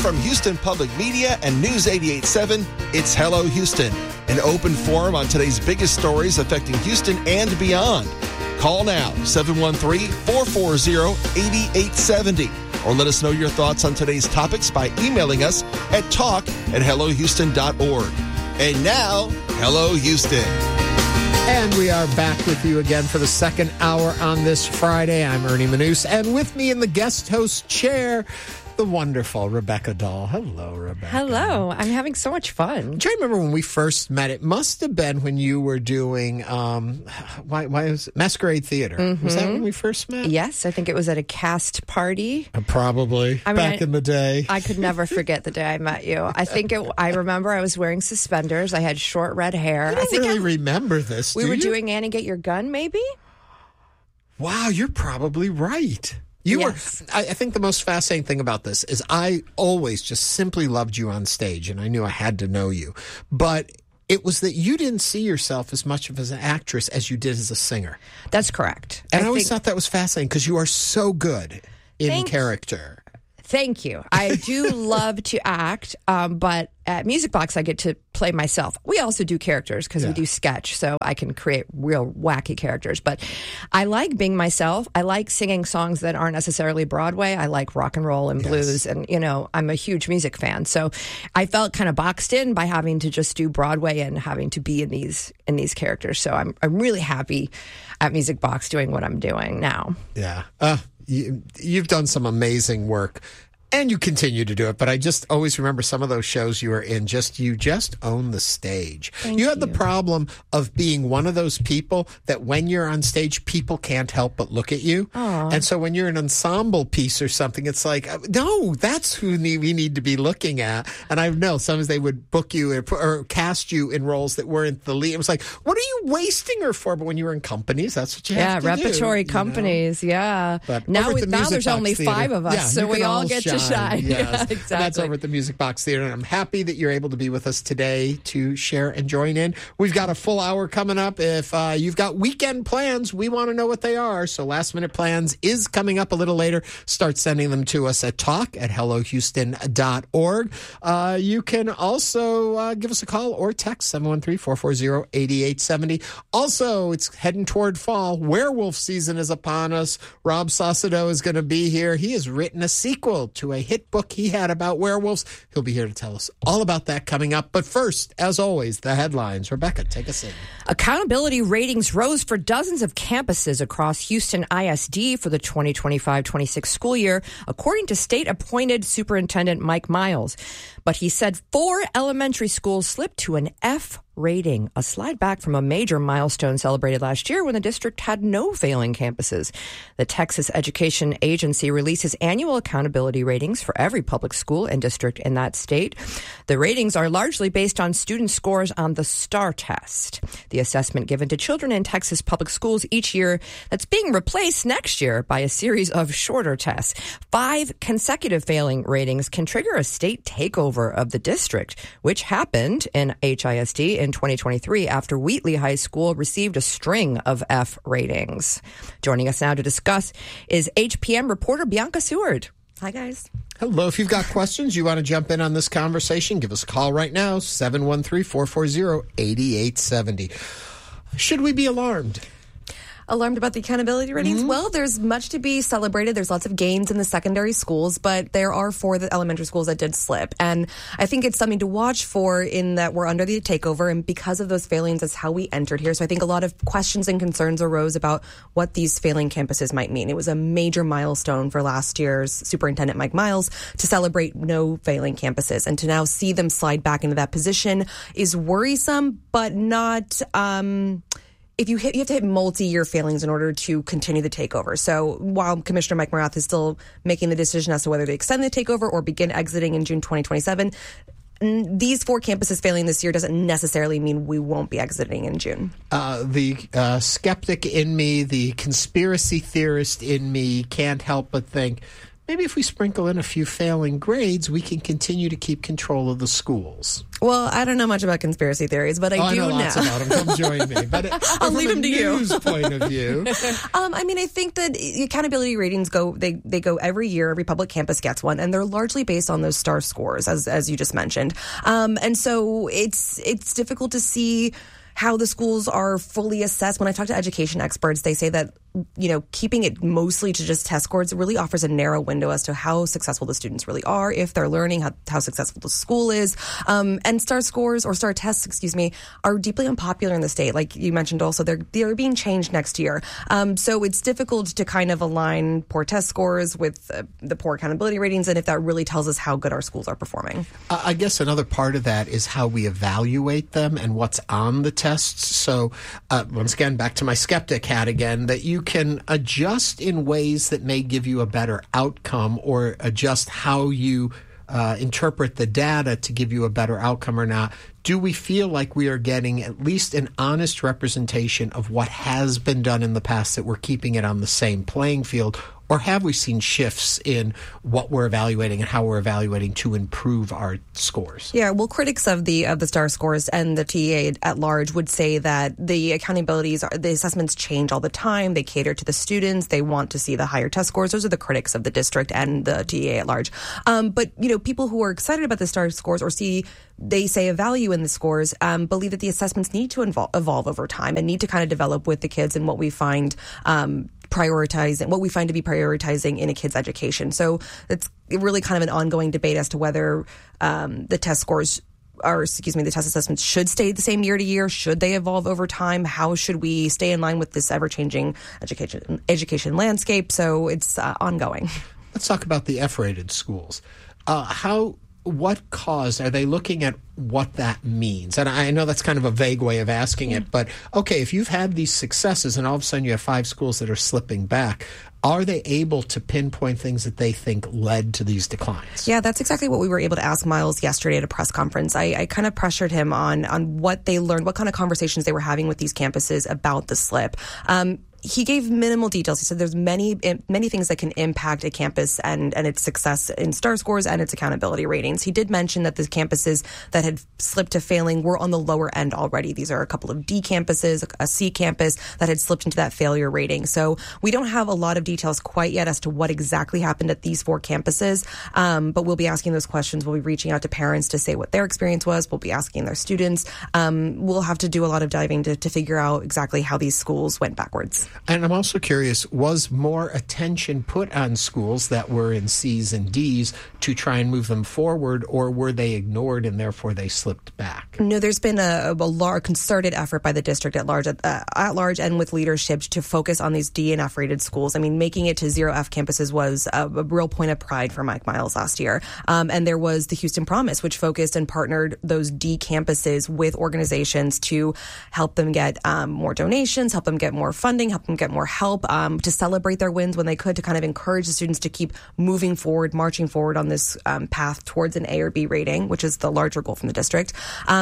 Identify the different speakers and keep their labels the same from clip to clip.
Speaker 1: from Houston Public Media and News 88.7, it's Hello Houston, an open forum on today's biggest stories affecting Houston and beyond. Call now, 713-440-8870, or let us know your thoughts on today's topics by emailing us at talk@hellohouston.org. And now, Hello Houston.
Speaker 2: And we are back with you again for the second hour on this Friday. I'm Ernie Manous, and with me in the guest host chair, the wonderful Rebecca Dahl. Hello, Rebecca.
Speaker 3: Hello. I'm having so much fun.
Speaker 2: Do you remember when we first met? It must have been when you were doing why was it? Masquerade Theater. Mm-hmm. Was that when we first met?
Speaker 3: Yes, I think it was at a cast party.
Speaker 2: Probably. Back in the day.
Speaker 3: I could never forget the day I met you. I remember I was wearing suspenders. I had short red hair.
Speaker 2: I don't really remember this.
Speaker 3: We were doing Annie Get Your Gun, maybe?
Speaker 2: Wow, you're probably right.
Speaker 3: Yes.
Speaker 2: I think the most fascinating thing about this is I always just simply loved you on stage, and I knew I had to know you. But it was that you didn't see yourself as much of as an actress as you did as a singer.
Speaker 3: That's correct.
Speaker 2: And I always thought that was fascinating because you are so good in character.
Speaker 3: Thank you. I do love to act, but at Music Box, I get to play myself. We also do characters because we do sketch, so I can create real wacky characters. But I like being myself. I like singing songs that aren't necessarily Broadway. I like rock and roll and blues, and I'm a huge music fan. So I felt kind of boxed in by having to just do Broadway and having to be in these characters. So I'm really happy at Music Box doing what I'm doing now.
Speaker 2: Yeah. You've done some amazing work, and you continue to do it. But I just always remember some of those shows you were in. You just own the stage. You had the problem of being one of those people that when you're on stage, people can't help but look at you.
Speaker 3: Aww.
Speaker 2: And so when you're an ensemble piece or something, it's like, no, that's who we need to be looking at. And I know sometimes they would book you or cast you in roles that weren't the lead. It was like, what are you wasting her for? But when you were in companies, that's what you have to do.
Speaker 3: Yeah, repertory companies, yeah.
Speaker 2: But
Speaker 3: now there's only
Speaker 2: Theater,
Speaker 3: 5 of us, so we all get to shine.
Speaker 2: Yes.
Speaker 3: Yeah, exactly.
Speaker 2: And that's over at the Music Box Theater, and I'm happy that you're able to be with us today to share and join in. We've got a full hour coming up. If you've got weekend plans, we want to know what they are. So Last Minute Plans is coming up a little later. Start sending them to us at talk@hellohouston.org. You can also give us a call or text 713-440-8870. Also, it's heading toward fall. Werewolf season is upon us. Rob Saucedo is going to be here. He has written a sequel to a hit book he had about werewolves. He'll be here to tell us all about that coming up. But first, as always, the headlines. Rebecca, take us in.
Speaker 3: Accountability ratings rose for dozens of campuses across Houston ISD for the 2025-26 school year, according to state-appointed Superintendent Mike Miles. But he said 4 elementary schools slipped to an F rating, a slide back from a major milestone celebrated last year when the district had no failing campuses. The Texas Education Agency releases annual accountability ratings for every public school and district in that state. The ratings are largely based on student scores on the STAR test, the assessment given to children in Texas public schools each year that's being replaced next year by a series of shorter tests. 5 consecutive failing ratings can trigger a state takeover of the district, which happened in HISD in 2023 after Wheatley High School received a string of F ratings. Joining us now to discuss is HPM reporter Bianca Seward. Hi, guys.
Speaker 2: Hello. If you've got questions, you want to jump in on this conversation, give us a call right now, 713-440-8870. Should we be alarmed?
Speaker 4: Alarmed about the accountability ratings?
Speaker 2: Mm-hmm.
Speaker 4: Well, there's much to be celebrated. There's lots of gains in the secondary schools, but there are 4 the elementary schools that did slip. And I think it's something to watch for in that we're under the takeover, and because of those failings, that's how we entered here. So I think a lot of questions and concerns arose about what these failing campuses might mean. It was a major milestone for last year's Superintendent Mike Miles to celebrate no failing campuses, and to now see them slide back into that position is worrisome, but not... you have to hit multi-year failings in order to continue the takeover. So while Commissioner Mike Morath is still making the decision as to whether to extend the takeover or begin exiting in June 2027, these 4 campuses failing this year doesn't necessarily mean we won't be exiting in June.
Speaker 2: The skeptic in me, the conspiracy theorist in me can't help but think, maybe if we sprinkle in a few failing grades, we can continue to keep control of the schools.
Speaker 4: Well, I don't know much about conspiracy theories, but I do
Speaker 2: know lots about them. Come join me. But
Speaker 4: I'll leave them to you.
Speaker 2: From a news point of view.
Speaker 4: I mean, I think that accountability ratings go every year. Every public campus gets one, and they're largely based on those STAR scores, as you just mentioned. And so it's difficult to see how the schools are fully assessed. When I talk to education experts, they say that, keeping it mostly to just test scores really offers a narrow window as to how successful the students really are, if they're learning, how successful the school is. And STAR scores, or STAR tests, are deeply unpopular in the state. Like you mentioned also, they're being changed next year. So it's difficult to kind of align poor test scores with the poor accountability ratings, and if that really tells us how good our schools are performing.
Speaker 2: I guess another part of that is how we evaluate them and what's on the tests. So once again, back to my skeptic hat again, that you can adjust in ways that may give you a better outcome, or adjust how you interpret the data to give you a better outcome or not. Do we feel like we are getting at least an honest representation of what has been done in the past, that we're keeping it on the same playing field? Or have we seen shifts in what we're evaluating and how we're evaluating to improve our scores?
Speaker 4: Yeah, well, critics of the STAR scores and the TEA at large would say that the the assessments change all the time. They cater to the students. They want to see the higher test scores. Those are the critics of the district and the TEA at large. But people who are excited about the STAR scores, or they say a value in the scores, believe that the assessments need to evolve over time and need to kind of develop with the kids and what we find what we find to be prioritizing in a kid's education. So it's really kind of an ongoing debate as to whether the test scores the test assessments should stay the same year to year. Should they evolve over time? How should we stay in line with this ever-changing education landscape? So it's ongoing.
Speaker 2: Let's talk about the F-rated schools. What caused? Are they looking at what that means? And I know that's kind of a vague way of asking it, but okay, if you've had these successes and all of a sudden you have 5 schools that are slipping back, are they able to pinpoint things that they think led to these declines?
Speaker 4: Yeah, that's exactly what we were able to ask Miles yesterday at a press conference. I kind of pressured him on what they learned, what kind of conversations they were having with these campuses about the slip. He gave minimal details. He said there's many things that can impact a campus and its success in STAR scores and its accountability ratings. He did mention that the campuses that had slipped to failing were on the lower end already. These are a couple of D campuses, a C campus that had slipped into that failure rating. So we don't have a lot of details quite yet as to what exactly happened at these 4 campuses, but we'll be asking those questions. We'll be reaching out to parents to say what their experience was. We'll be asking their students. We'll have to do a lot of diving to figure out exactly how these schools went backwards.
Speaker 2: And I'm also curious, was more attention put on schools that were in C's and D's to try and move them forward, or were they ignored and therefore they slipped back?
Speaker 4: No, there's been a concerted effort by the district at large and with leadership to focus on these D and F rated schools. I mean, making it to 0 F campuses was a real point of pride for Mike Miles last year. And there was the Houston Promise, which focused and partnered those D campuses with organizations to help them get more donations, help them get more funding, help them get more help, to celebrate their wins when they could, to kind of encourage the students to keep moving forward, marching forward on this path towards an A or B rating, which is the larger goal from the district.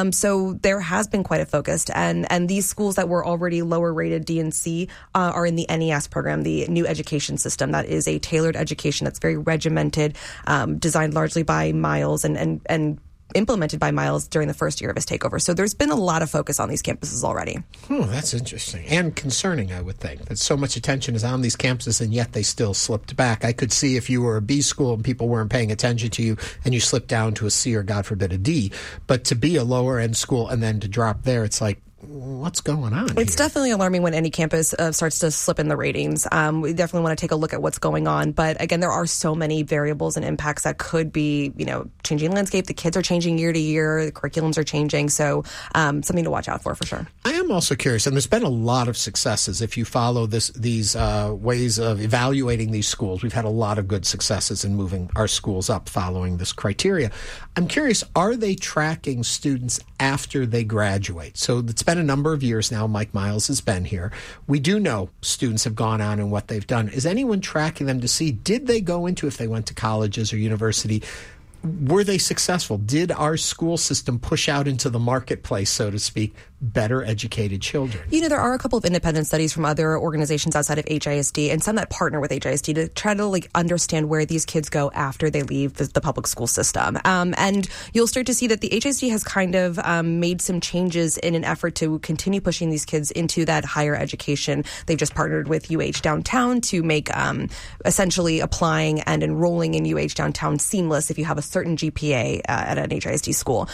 Speaker 4: So there has been quite a focus, and these schools that were already lower rated D and C are in the NES program, the new education system. That is a tailored education that's very regimented, designed largely by Miles and implemented by Miles during the first year of his takeover. So there's been a lot of focus on these campuses already.
Speaker 2: Oh, that's interesting and concerning, I would think, that so much attention is on these campuses and yet they still slipped back. I could see if you were a B school and people weren't paying attention to you and you slipped down to a C or, God forbid, a D. But to be a lower end school and then to drop there, it's like, what's going on?
Speaker 4: It's definitely alarming when any campus starts to slip in the ratings. We definitely want to take a look at what's going on. But again, there are so many variables and impacts that could be, changing landscape. The kids are changing year to year. The curriculums are changing. So something to watch out for sure.
Speaker 2: I am also curious, and there's been a lot of successes. If you follow these ways of evaluating these schools, we've had a lot of good successes in moving our schools up following this criteria. I'm curious, are they tracking students after they graduate? So it's been a number of years now Mike Miles has been here. We do know students have gone on and what they've done. Is anyone tracking them to see, did they go into, if they went to colleges or university, were they successful? Did our school system push out into the marketplace, so to speak, better educated children?
Speaker 4: There are a couple of independent studies from other organizations outside of HISD and some that partner with HISD to try to understand where these kids go after they leave the public school system. And you'll start to see that the HISD has kind of made some changes in an effort to continue pushing these kids into that higher education. They've just partnered with UH Downtown to make essentially applying and enrolling in UH Downtown seamless if you have a certain GPA at an HISD school.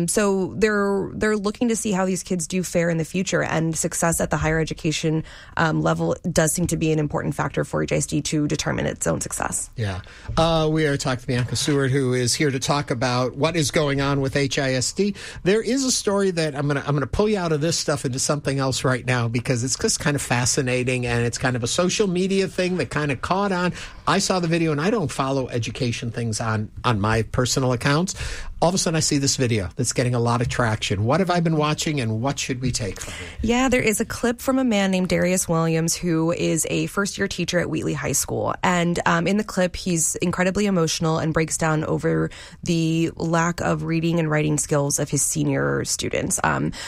Speaker 4: So they're looking to see how these kids do fare in the future, and success at the higher education level does seem to be an important factor for HISD to determine its own success.
Speaker 2: Yeah. We are talking to Bianca Seward, who is here to talk about what is going on with HISD. There is a story that I'm gonna pull you out of this stuff into something else right now, because it's just kind of fascinating, and it's kind of a social media thing that kind of caught on. I saw the video, and I don't follow education things on my personal accounts. All of a sudden, I see this video that's getting a lot of traction. What have I been watching, and what should we take from it?
Speaker 4: Yeah, there is a clip from a man named Darius Williams, who is a first-year teacher at Wheatley High School. And in the clip, he's incredibly emotional and breaks down over the lack of reading and writing skills of his senior students.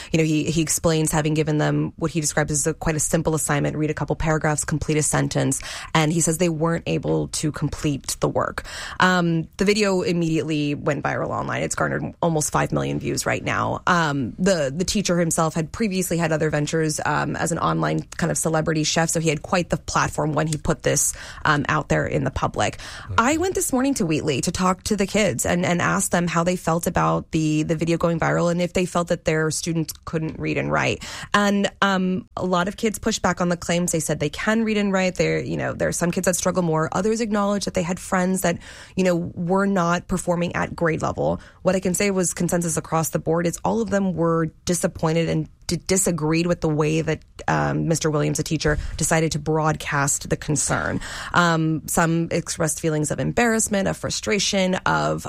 Speaker 4: He explains having given them what he describes as quite a simple assignment: read a couple paragraphs, complete a sentence. And he says they weren't able to complete the work. The video immediately went viral online. It's garnered almost 5 million views right now. The teacher himself had previously had other ventures as an online kind of celebrity chef, so he had quite the platform when he put this out there in the public. I went this morning to Wheatley to talk to the kids and ask them how they felt about the video going viral, and if they felt that their students couldn't read and write. And a lot of kids pushed back on the claims. They said they can read and write. There are some kids that struggle more. Others acknowledge that they had friends that, were not performing at grade level. What I can say was consensus across the board is all of them were disappointed and disagreed with the way that Mr. Williams, a teacher, decided to broadcast the concern. Some expressed feelings of embarrassment, of frustration, of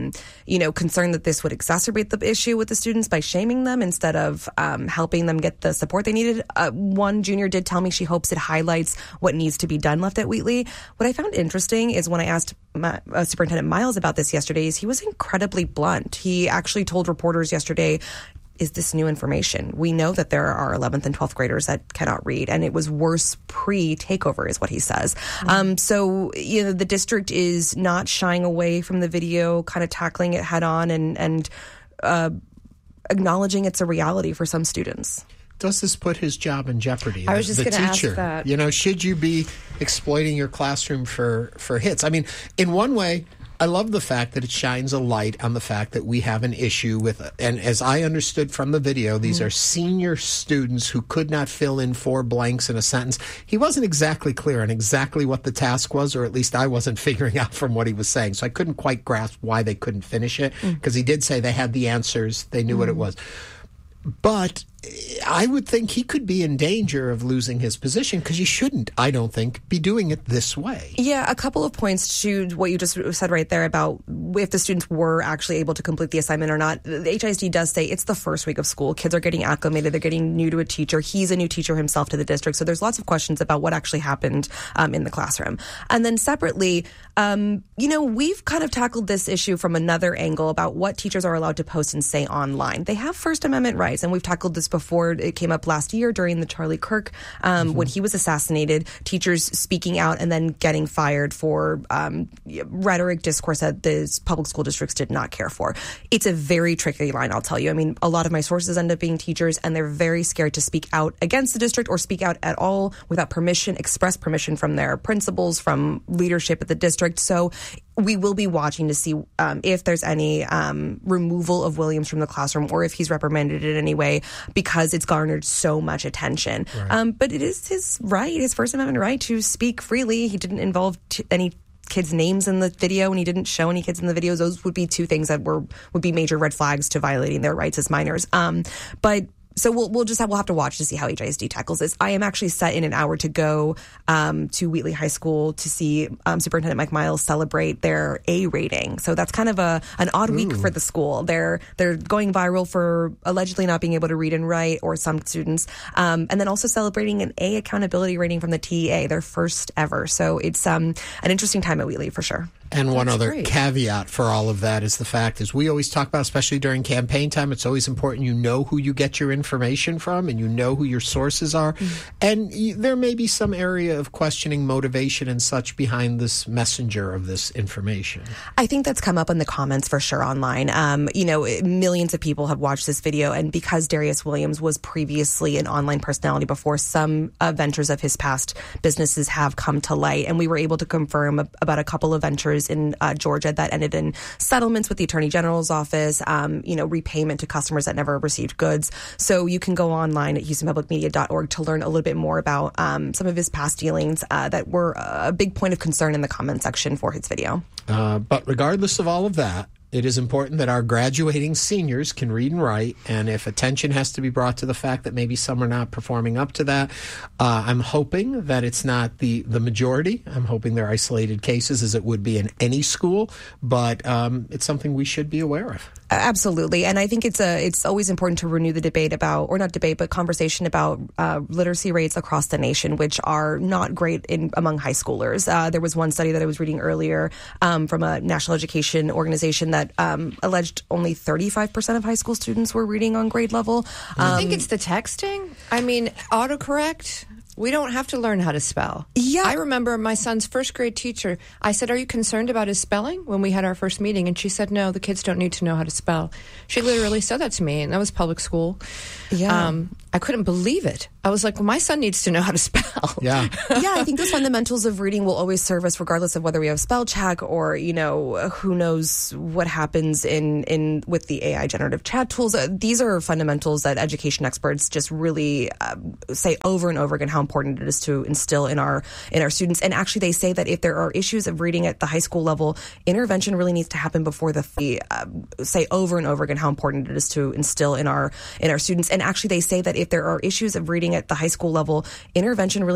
Speaker 4: concern that this would exacerbate the issue with the students by shaming them instead of helping them get the support they needed. One junior did tell me she hopes it highlights what needs to be done left at Wheatley. What I found interesting is when I asked Superintendent Miles about this yesterday, is he was incredibly blunt. He actually told reporters yesterday, is this new information? We know that there are 11th and 12th graders that cannot read, and it was worse pre-takeover is what he says. So, the district is not shying away from the video, kind of tackling it head on and acknowledging it's a reality for some students.
Speaker 2: Does this put his job in jeopardy?
Speaker 3: I was just going to ask that.
Speaker 2: Should you be exploiting your classroom for hits? I mean, in one way, I love the fact that it shines a light on the fact that we have an issue with, and as I understood from the video, these are senior students who could not fill in 4 blanks in a sentence. He wasn't exactly clear on exactly what the task was, or at least I wasn't figuring out from what he was saying. So I couldn't quite grasp why they couldn't finish it, because he did say they had the answers, they knew what it was. But I would think he could be in danger of losing his position, because he shouldn't, I don't think, be doing it this way.
Speaker 4: Yeah, a couple of points to what you just said right there about if the students were actually able to complete the assignment or not. The HISD does say it's the first week of school. Kids are getting acclimated. They're getting new to a teacher. He's a new teacher himself to the district. So there's lots of questions about what actually happened in the classroom. And then separately, we've kind of tackled this issue from another angle about what teachers are allowed to post and say online. They have First Amendment rights, and we've tackled this before. It came up last year during the Charlie Kirk when he was assassinated, teachers speaking out and then getting fired for rhetoric, discourse that the public school districts did not care for. It's a very tricky line, I'll tell you. I mean, a lot of my sources end up being teachers, and they're very scared to speak out against the district or speak out at all without permission, express permission from their principals, from leadership at the district. So we will be watching to see if there's any removal of Williams from the classroom, or if he's reprimanded in any way, because it's garnered so much attention. Right. But it is his right, his First Amendment right, to speak freely. He didn't involve any kids' names in the video, and he didn't show any kids in the videos. Those would be two things that would be major red flags to violating their rights as minors. But So we'll have to watch to see how HISD tackles this. I am actually set in an hour to go to Wheatley High School to see Superintendent Mike Miles celebrate their A rating. So that's kind of an odd week for the school. They're going viral for allegedly not being able to read and write, or some students, and then also celebrating an A accountability rating from the TEA, their first ever. So it's an interesting time at Wheatley for sure.
Speaker 2: And one other caveat for all of that is the fact is we always talk about, especially during campaign time, it's always important you know who you get your information from and you know who your sources are. And there may be some area of questioning motivation and such behind this messenger of this information.
Speaker 4: I think that's come up in the comments for sure online. Millions of people have watched this video, and because Darius Williams was previously an online personality before, some ventures of his past businesses have come to light, and we were able to confirm about a couple of ventures in Georgia that ended in settlements with the Attorney General's office, repayment to customers that never received goods. So you can go online at HoustonPublicMedia.org to learn a little bit more about some of his past dealings that were a big point of concern in the comment section for his video.
Speaker 2: But regardless of all of that, it is important that our graduating seniors can read and write, and if attention has to be brought to the fact that maybe some are not performing up to that, I'm hoping that it's not the majority. I'm hoping they're isolated cases, as it would be in any school, but it's something we should be aware of.
Speaker 4: Absolutely. And I think it's always important to renew the debate about, or not debate, but conversation about literacy rates across the nation, which are not great among high schoolers. There was one study that I was reading earlier from a national education organization that alleged only 35% of high school students were reading on grade level.
Speaker 3: I think it's the texting. I mean, autocorrect. We don't have to learn how to spell.
Speaker 4: Yeah.
Speaker 3: I remember my son's first grade teacher. I said, "Are you concerned about his spelling?" when we had our first meeting. And she said, "No, the kids don't need to know how to spell." She literally said that to me, and that was public school.
Speaker 4: Yeah.
Speaker 3: I couldn't believe it. I was like, well, my son needs to know how to spell.
Speaker 2: Yeah.
Speaker 4: Yeah, I think those fundamentals of reading will always serve us regardless of whether we have spell check or, who knows what happens in with the AI generative chat tools. These are fundamentals that education experts just really say over and over again how important it is to instill in our students. And actually, they say that if there are issues of reading at the high school level, intervention really needs to happen before say over and over again how important it is to instill in our students. And actually, they say that if there are issues of reading at the high school level, intervention really